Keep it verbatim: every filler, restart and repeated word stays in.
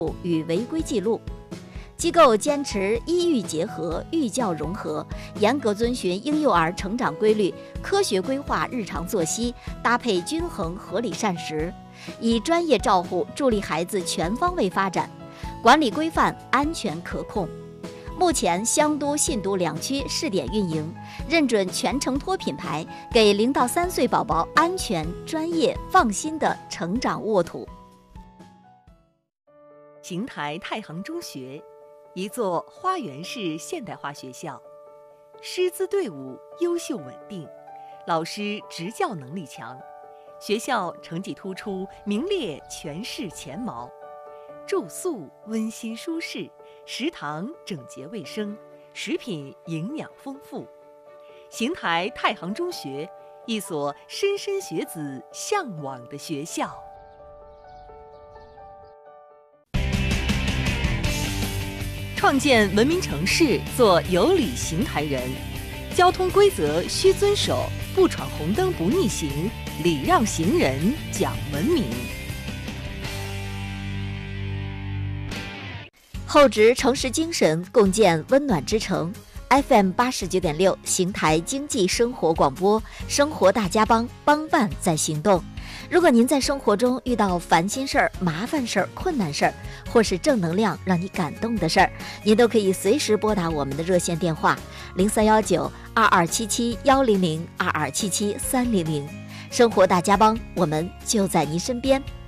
与违规记录。机构坚持医育结合、育教融合，严格遵循婴幼儿成长规律，科学规划日常作息，搭配均衡合理膳食，以专业照护助力孩子全方位发展，管理规范、安全可控。目前湘都、信都两区试点运营，认准全程托品牌，给零到三岁宝宝安全、专业、放心的成长沃土。 邢台太行中学，一座花园式现代化学校，师资队伍优秀稳定，老师执教能力强，学校成绩突出，名列全市前茅。住宿温馨舒适，食堂整洁卫生，食品营养丰富。邢台太行中学，一所莘莘学子向往的学校。创建文明城市，做有礼邢台人。交通规则需遵守，不闯红灯不逆行，礼让行人讲文明。 厚植城市精神，共建温暖之城。F M 八十九点六，邢台经济生活广播，生活大家帮，帮办在行动。如果您在生活中遇到烦心事儿、麻烦事儿、困难事儿，或是正能量让你感动的事儿，您都可以随时拨打我们的热线电话零三幺九二二七七幺零零二二七七三零零。生活大家帮，我们就在您身边。